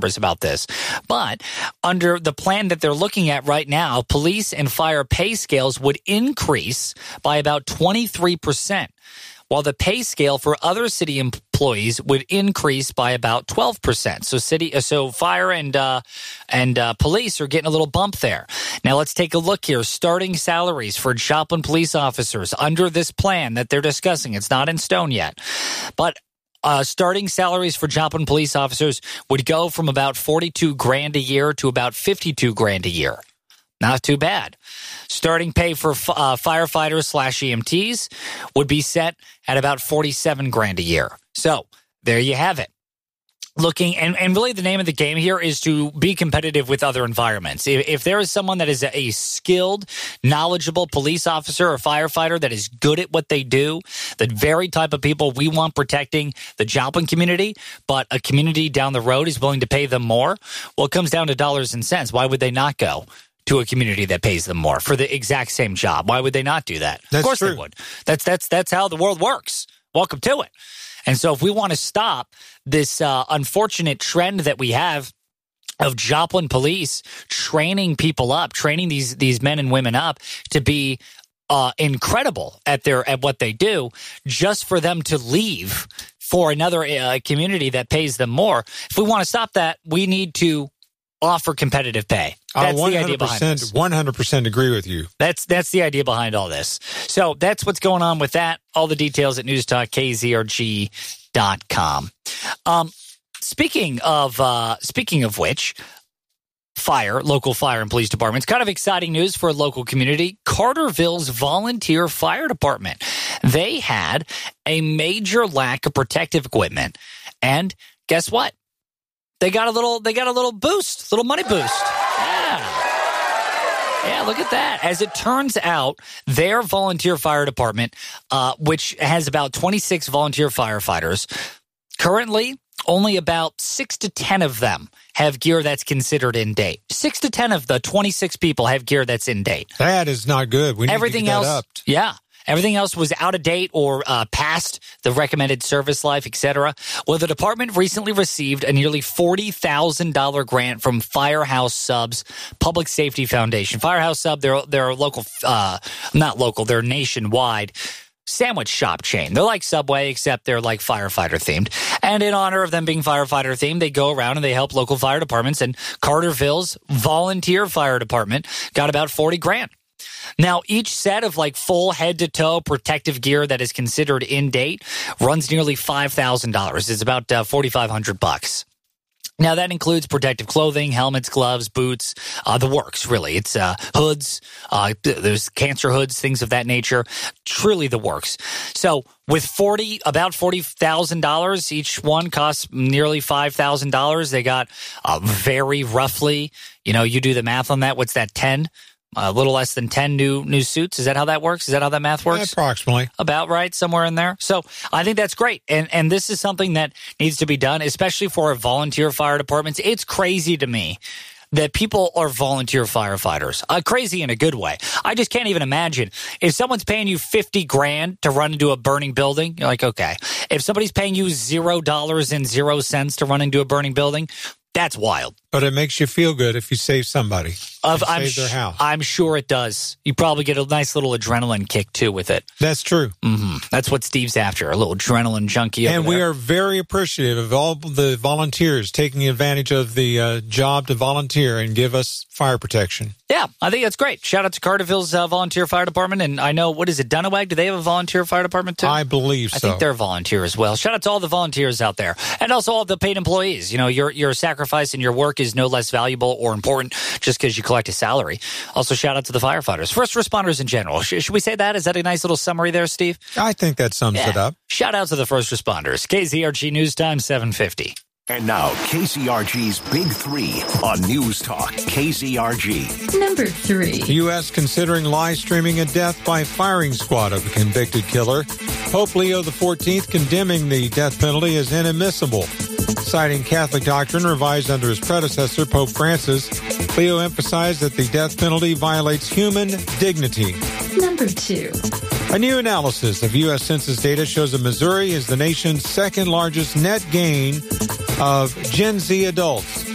numbers about this. But under the plan that they're looking at right now, police and fire pay scales would increase by about 23%. While the pay scale for other city employees would increase by about 12%. So fire and police are getting a little bump there. Now let's take a look here. Starting salaries for Joplin police officers under this plan that they're discussing. It's not in stone yet, but starting salaries for Joplin police officers would go from about $42,000 a year to about $52,000 a year. Not too bad. Starting pay for firefighters / EMTs would be set at about $47,000 a year. So there you have it. Looking and really the name of the game here is to be competitive with other environments. If there is someone that is a skilled, knowledgeable police officer or firefighter that is good at what they do, the very type of people we want protecting the Joplin community, but a community down the road is willing to pay them more, well, it comes down to dollars and cents. Why would they not go to a community that pays them more for the exact same job? Why would they not do that? That's of course true. They would. That's how the world works. Welcome to it. And so if we want to stop this unfortunate trend that we have of Joplin police training people up, training these men and women up to be incredible at what they do, just for them to leave for another community that pays them more. If we want to stop that, we need to offer competitive pay. That's the idea behind this. 100% agree with you. That's the idea behind all this. So that's what's going on with that. All the details at newstalkkzrg.com. Speaking of which, local fire and police departments, kind of exciting news for a local community. Carterville's volunteer fire department. They had a major lack of protective equipment. And guess what? They got a little boost, little money boost. Yeah, look at that. As it turns out, their volunteer fire department, which has about 26 volunteer firefighters, currently only about 6 to 10 of them have gear that's considered in date. 6 to 10 of the 26 people have gear that's in date. That is not good. We need Everything to get else, that up. Yeah. Everything else was out of date or past the recommended service life, etc. Well, the department recently received a nearly $40,000 grant from Firehouse Subs Public Safety Foundation. Firehouse Sub, they're a local, not local, they're nationwide sandwich shop chain. They're like Subway, except they're like firefighter themed. And in honor of them being firefighter themed, they go around and they help local fire departments. And Carterville's volunteer fire department got about $40,000. Now, each set of full head-to-toe protective gear that is considered in date runs nearly $5,000. It's about $4,500. Now, that includes protective clothing, helmets, gloves, boots, the works, really. It's hoods, there's cancer hoods, things of that nature. Truly the works. So with about $40,000, each one costs nearly $5,000. They got very roughly, you do the math on that. What's that, 10? A little less than 10 new suits. Is that how that works? Is that how that math works? Approximately. About right, somewhere in there. So I think that's great. And this is something that needs to be done, especially for our volunteer fire departments. It's crazy to me that people are volunteer firefighters. Crazy in a good way. I just can't even imagine. If someone's paying you $50,000 to run into a burning building, you're like, okay. If somebody's paying you $0.00 to run into a burning building, that's wild. But it makes you feel good if you save somebody. Save their house. I'm sure it does. You probably get a nice little adrenaline kick, too, with it. That's true. Mm-hmm. That's what Steve's after, a little adrenaline junkie. And we are very appreciative of all the volunteers taking advantage of the job to volunteer and give us fire protection. Yeah, I think that's great. Shout out to Carterville's volunteer fire department. And I know, what is it, Dunawag? Do they have a volunteer fire department, too? I believe so. I think they're volunteer as well. Shout out to all the volunteers out there. And also all the paid employees. Your sacrifice and your work is no less valuable or important just because you collect a salary. Also, shout out to the firefighters, first responders in general. Should we say that? Is that a nice little summary there, Steve? I think that sums it up. Shout out to the first responders. KZRG News Time 750. And now, KZRG's Big Three on News Talk KZRG. Number 3. The U.S. considering live streaming a death by firing squad of a convicted killer. Pope Leo XIV condemning the death penalty as inadmissible. Citing Catholic doctrine revised under his predecessor, Pope Francis, Leo emphasized that the death penalty violates human dignity. Number 2. A new analysis of U.S. Census data shows that Missouri is the nation's second largest net gain of Gen Z adults.